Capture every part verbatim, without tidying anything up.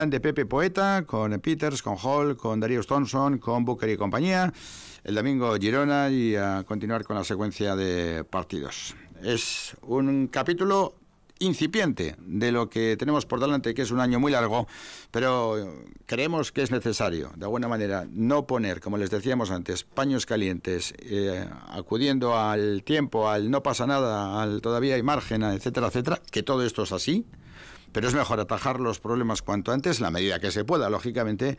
de Pepe Poeta, con Peters, con Hall, con Darius Thompson, con Booker y compañía. El domingo Girona y a continuar con la secuencia de partidos. Es un capítulo incipiente de lo que tenemos por delante, que es un año muy largo, pero creemos que es necesario, de alguna manera, no poner, como les decíamos antes, paños calientes, eh, acudiendo al tiempo, al no pasa nada, al todavía hay margen, etcétera, etcétera, que todo esto es así. Pero es mejor atajar los problemas cuanto antes, en la medida que se pueda, lógicamente,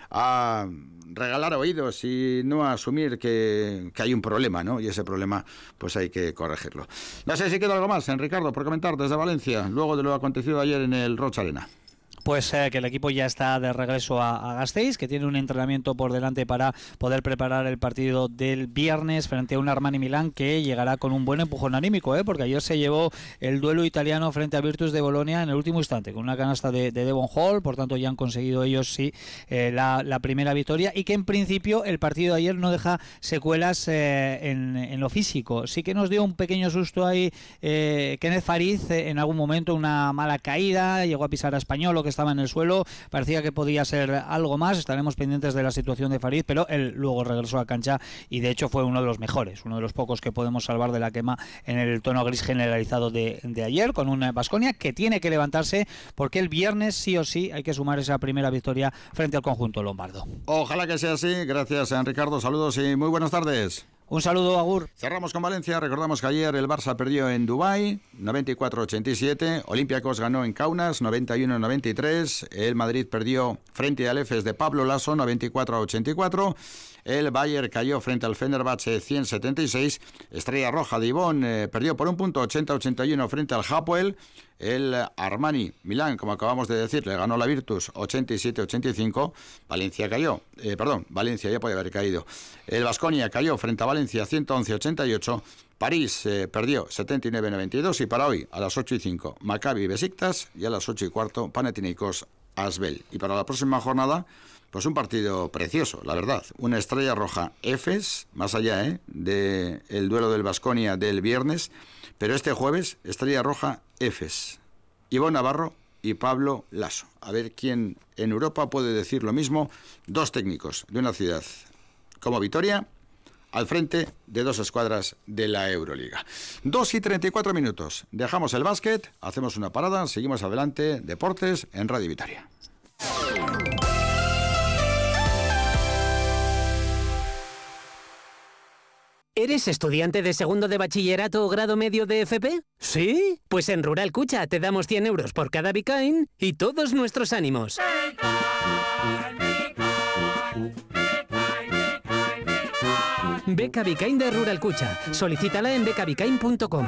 a regalar oídos y no a asumir que, que hay un problema, ¿no? Y ese problema, pues hay que corregirlo. No sé si queda algo más, Ricardo, por comentar desde Valencia, luego de lo acontecido ayer en el Rocha Arena. Pues eh, que el equipo ya está de regreso a, a Gasteiz, que tiene un entrenamiento por delante para poder preparar el partido del viernes frente a un Armani Milán que llegará con un buen empujón anímico, ¿eh? Porque ayer se llevó el duelo italiano frente a Virtus de Bolonia en el último instante, con una canasta de, de Devon Hall, por tanto ya han conseguido ellos sí eh, la, la primera victoria, y que en principio el partido de ayer no deja secuelas eh, en, en lo físico. Sí que nos dio un pequeño susto ahí eh, Kenneth Fariz, eh, en algún momento una mala caída, llegó a pisar a Español, que estaba en el suelo, parecía que podía ser algo más. Estaremos pendientes de la situación de Farid, pero él luego regresó a cancha y de hecho fue uno de los mejores, uno de los pocos que podemos salvar de la quema en el tono gris generalizado de, de ayer, con un Baskonia que tiene que levantarse porque el viernes sí o sí hay que sumar esa primera victoria frente al conjunto lombardo. Ojalá que sea así. Gracias, Ricardo, saludos y muy buenas tardes. Un saludo, Agur. Cerramos con Valencia. Recordamos que ayer el Barça perdió en Dubái, noventa y cuatro a ochenta y siete. Olympiacos ganó en Kaunas, noventa y uno a noventa y tres. El Madrid perdió frente al Efes de Pablo Laso, noventa y cuatro a ochenta y cuatro. El Bayern cayó frente al Fenerbahce, ciento setenta y seis. Estrella Roja de Ibón eh, perdió por un punto, ochenta a ochenta y uno frente al Hapoel. El Armani Milán, como acabamos de decir, le ganó la Virtus, ochenta y siete a ochenta y cinco. Valencia cayó, eh, perdón, Valencia ya podía haber caído. El Baskonia cayó frente a Valencia, ciento once a ochenta y ocho. París eh, perdió setenta y nueve a noventa y dos. Y para hoy, a las ocho y cinco, Maccabi Besiktas, y a las ocho y cuarto, Panathinaikos Asvel. Y para la próxima jornada, pues un partido precioso, la verdad. Una Estrella Roja Efes, más allá ¿eh? del duelo del Baskonia del viernes. Pero este jueves, Estrella Roja Efes. Ivón Navarro y Pablo Laso. A ver quién en Europa puede decir lo mismo. Dos técnicos de una ciudad como Vitoria al frente de dos escuadras de la Euroliga. Dos y treinta y cuatro minutos. Dejamos el básquet, hacemos una parada, seguimos adelante. Deportes en Radio Vitoria. ¿Eres estudiante de segundo de bachillerato o grado medio de F P? ¿Sí? Pues en Rural Cucha te damos cien euros por cada Bicain y todos nuestros ánimos. Beca Bicain de Rural Cucha. Solicítala en beca bicain punto com.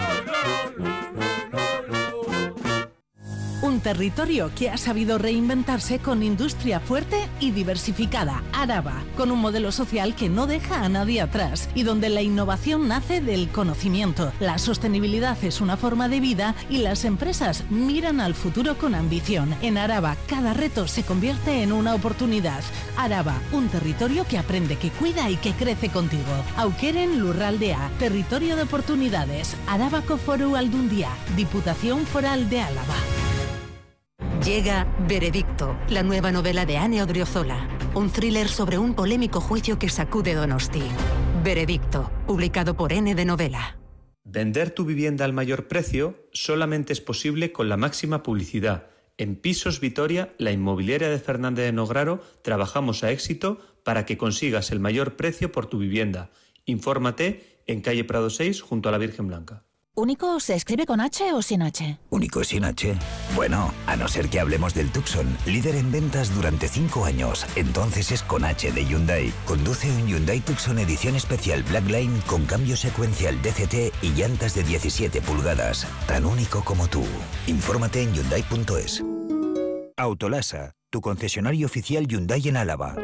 Un territorio que ha sabido reinventarse con industria fuerte y diversificada. Araba, con un modelo social que no deja a nadie atrás y donde la innovación nace del conocimiento. La sostenibilidad es una forma de vida y las empresas miran al futuro con ambición. En Araba, cada reto se convierte en una oportunidad. Araba, un territorio que aprende, que cuida y que crece contigo. Aukeren Lurraldea, territorio de oportunidades. Arabako Foru Aldundia, Diputación Foral de Álava. Llega Veredicto, la nueva novela de Ane Odriozola. Un thriller sobre un polémico juicio que sacude Donosti. Veredicto, publicado por N de Novela. Vender tu vivienda al mayor precio solamente es posible con la máxima publicidad. En Pisos Vitoria, la inmobiliaria de Fernández de Nograro, trabajamos a éxito para que consigas el mayor precio por tu vivienda. Infórmate en calle Prado seis, junto a la Virgen Blanca. ¿Único se escribe con H o sin H? Único sin H. Bueno, a no ser que hablemos del Tucson, líder en ventas durante cinco años. Entonces es con H de Hyundai. Conduce un Hyundai Tucson edición especial Blackline con cambio secuencial D C T y llantas de diecisiete pulgadas. Tan único como tú. Infórmate en hyundai punto es. Autolasa, tu concesionario oficial Hyundai en Álava.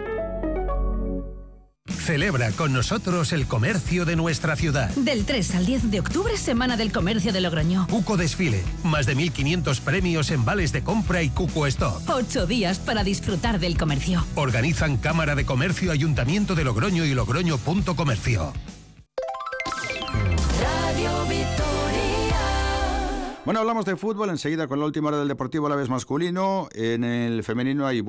Celebra con nosotros el comercio de nuestra ciudad. Del tres al diez de octubre, Semana del Comercio de Logroño. Cuco Desfile, más de mil quinientos premios en vales de compra y Cuco Stock. Ocho días para disfrutar del comercio. Organizan Cámara de Comercio, Ayuntamiento de Logroño y Logroño punto comercio. Radio Vitoria. Bueno, hablamos de fútbol enseguida con la última hora del Deportivo Alavés masculino. En el femenino hay